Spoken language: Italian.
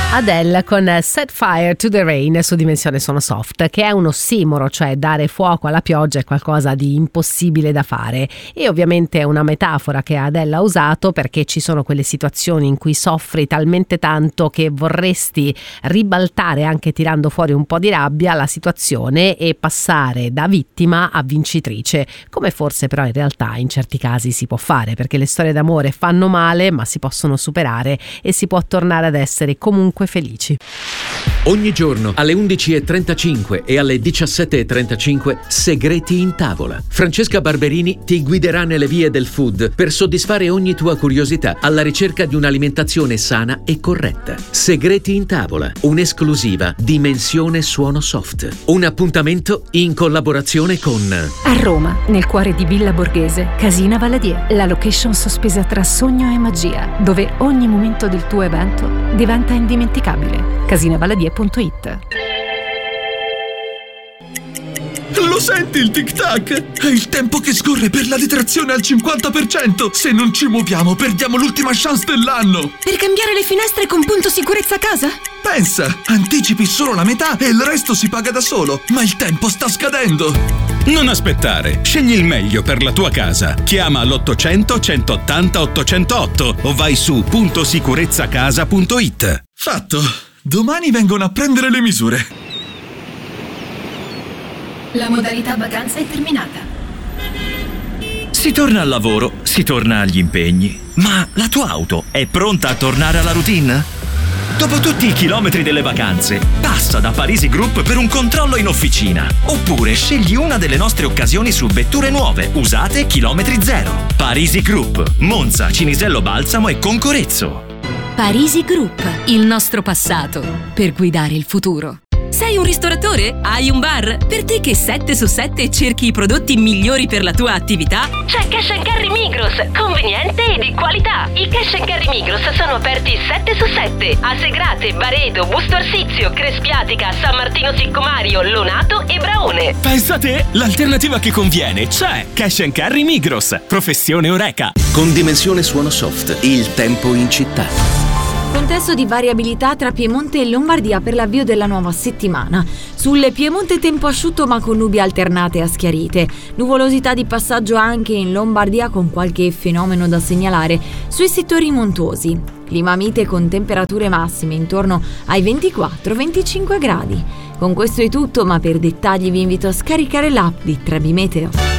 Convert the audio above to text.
Adele con Set Fire to the Rain su Dimensione Suono Soft, che è un ossimoro, cioè dare fuoco alla pioggia è qualcosa di impossibile da fare, e ovviamente è una metafora che Adele ha usato perché ci sono quelle situazioni in cui soffri talmente tanto che vorresti ribaltare, anche tirando fuori un po' di rabbia, la situazione e passare da vittima a vincitrice, come forse però in realtà in certi casi si può fare, perché le storie d'amore fanno male ma si possono superare e si può tornare ad essere comunque felici. Ogni giorno alle 11:35 e alle 17:35 Segreti in tavola. Francesca Barberini ti guiderà nelle vie del food per soddisfare ogni tua curiosità alla ricerca di un'alimentazione sana e corretta. Segreti in tavola, un'esclusiva Dimensione Suono Soft. Un appuntamento in collaborazione con A Roma, nel cuore di Villa Borghese, Casina Valadier, la location sospesa tra sogno e magia, dove ogni momento del tuo evento diventa indimenticabile. Casinavaladier.it. Lo senti il tic-tac? È il tempo che scorre per la detrazione al 50%! Se non ci muoviamo perdiamo l'ultima chance dell'anno! Per cambiare le finestre con Punto Sicurezza Casa? Pensa, anticipi solo la metà e il resto si paga da solo, ma il tempo sta scadendo! Non aspettare, scegli il meglio per la tua casa. Chiama all'800 180 808 o vai su puntosicurezzacasa.it. Fatto! Domani vengono a prendere le misure. La modalità vacanza è terminata. Si torna al lavoro, si torna agli impegni, ma la tua auto è pronta a tornare alla routine? Dopo tutti i chilometri delle vacanze, passa da Parisi Group per un controllo in officina. Oppure scegli una delle nostre occasioni su vetture nuove, usate chilometri zero. Parisi Group, Monza, Cinisello Balsamo e Concorezzo. Parisi Group, il nostro passato per guidare il futuro. Sei un ristoratore? Hai un bar? Per te che 7 su 7 cerchi i prodotti migliori per la tua attività? C'è Cash & Carry Migros, conveniente e di qualità. I Cash & Carry Migros sono aperti 7 su 7 a Segrate, Baredo, Busto Arsizio, Crespiatica, San Martino Siccomario, Lonato e Braone. Pensa a te, l'alternativa che conviene c'è. Cash & Carry Migros, professione Oreca. Con Dimensione Suono Soft, il tempo in città. Contesto di variabilità tra Piemonte e Lombardia per l'avvio della nuova settimana. Sul Piemonte tempo asciutto ma con nubi alternate a schiarite. Nuvolosità di passaggio anche in Lombardia con qualche fenomeno da segnalare sui settori montuosi. Clima mite con temperature massime intorno ai 24-25 gradi. Con questo è tutto, ma per dettagli vi invito a scaricare l'app di Trebi Meteo.